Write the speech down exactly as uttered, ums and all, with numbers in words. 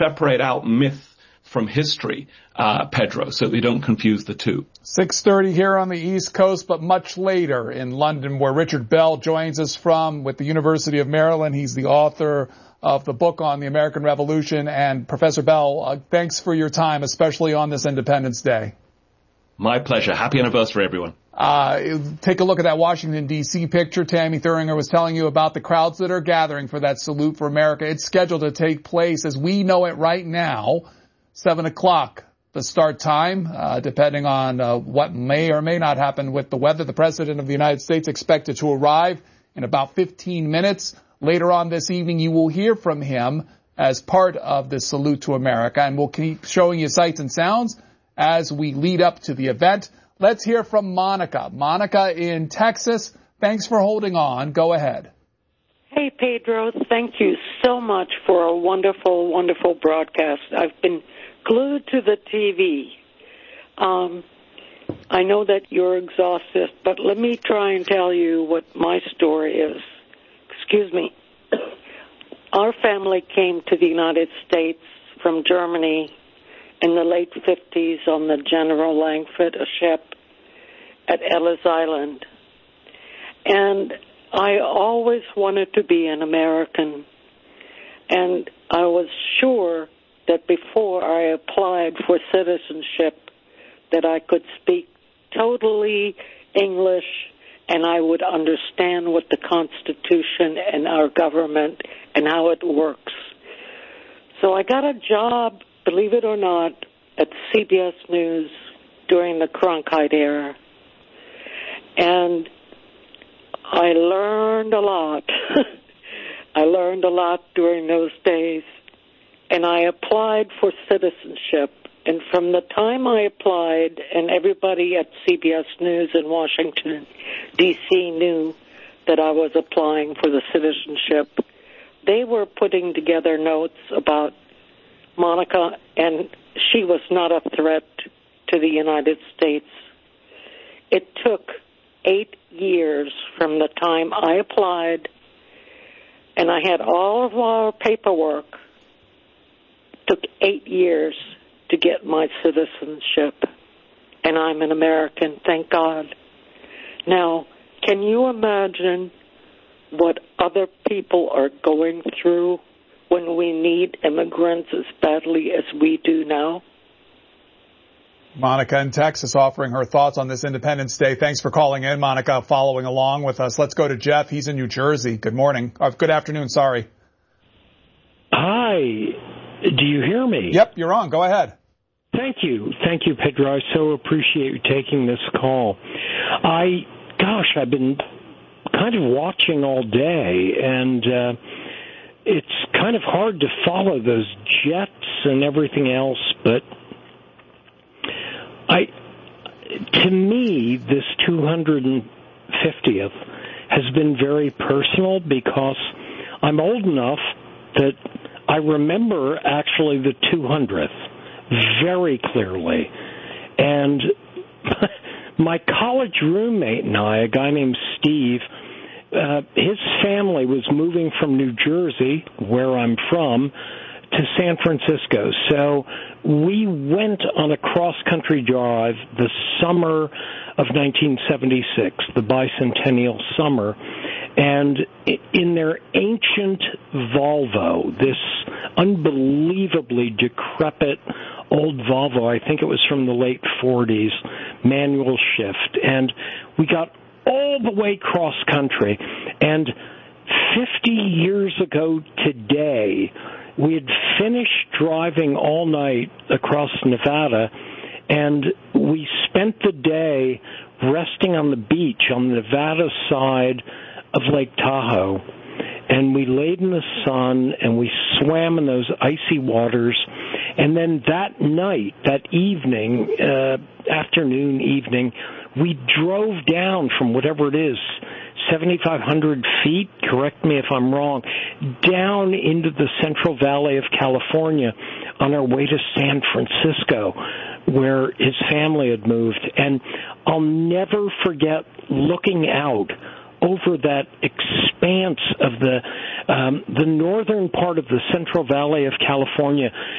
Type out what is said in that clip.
separate out myth from history, uh, Pedro, so we don't confuse the two. six thirty here on the East Coast, but much later in London, where Richard Bell joins us from with the University of Maryland. He's the author of the book on the American Revolution. And Professor Bell, uh, thanks for your time, especially on this Independence Day. My pleasure. Happy anniversary, everyone. Uh, take a look at that Washington, D C picture. Tammy Thuringer was telling you about the crowds that are gathering for that Salute for America. It's scheduled to take place as we know it right now, seven o'clock, the start time, uh, depending on uh, what may or may not happen with the weather. The President of the United States expected to arrive in about fifteen minutes. Later on this evening, you will hear from him as part of the Salute to America, and we'll keep showing you sights and sounds as we lead up to the event. Let's hear from Monica. Monica in Texas, thanks for holding on. Go ahead. Hey, Pedro, thank you so much for a wonderful, wonderful broadcast. I've been glued to the T V. Um, I know that you're exhausted, but let me try and tell you what my story is. Excuse me. Our family came to the United States from Germany in the late fifties on the General Langford, a ship at Ellis Island. And I always wanted to be an American. And I was sure that before I applied for citizenship that I could speak totally English and I would understand what the Constitution and our government and how it works. So I got a job, believe it or not, at C B S News during the Cronkite era. And I learned a lot. I learned a lot during those days. And I applied for citizenship. And from the time I applied, and everybody at C B S News in Washington, D C knew that I was applying for the citizenship, they were putting together notes about Monica, and she was not a threat to the United States. It took eight years from the time I applied, and I had all of our paperwork. It took eight years to get my citizenship, and I'm an American, thank God. Now, can you imagine what other people are going through when we need immigrants as badly as we do now? Monica in Texas offering her thoughts on this Independence Day. Thanks for calling in, Monica, following along with us. Let's go to Jeff. He's in New Jersey. Good morning. Uh, good afternoon, sorry. Hi. Do you hear me? Yep, you're on. Go ahead. Thank you. Thank you, Pedro. I so appreciate you taking this call. I, gosh, I've been kind of watching all day, and uh, it's kind of hard to follow those jets and everything else, but I, to me, this two hundred fiftieth has been very personal because I'm old enough that I remember actually the two hundredth very clearly. And my college roommate and I, a guy named Steve, uh, his family was moving from New Jersey, where I'm from, to San Francisco. So we went on a cross-country drive the summer of nineteen seventy-six, the bicentennial summer, and in their ancient Volvo, this unbelievably decrepit old Volvo, I think it was from the late forties, manual shift, and we got all the way cross-country, and fifty years ago today, we had finished driving all night across Nevada, and we spent the day resting on the beach on the Nevada side of Lake Tahoe. And we laid in the sun, and we swam in those icy waters. And then that night, that evening, uh, afternoon, evening, we drove down from whatever it is, seventy-five hundred feet, correct me if I'm wrong, down into the Central Valley of California on our way to San Francisco, where his family had moved. And I'll never forget looking out over that expanse of the um, the northern part of the Central Valley of California.